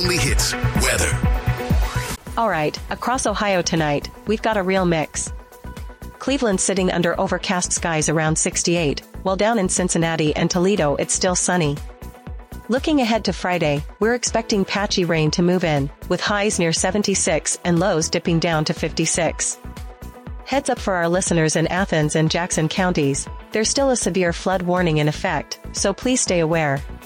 Weekly Hits weather. All right, across Ohio tonight, we've got a real mix. Cleveland sitting under overcast skies around 68, while down in Cincinnati and Toledo it's still sunny. Looking ahead to Friday, we're expecting patchy rain to move in, with highs near 76 and lows dipping down to 56. Heads up for our listeners in Athens and Jackson counties, there's still a severe flood warning in effect, so please stay aware.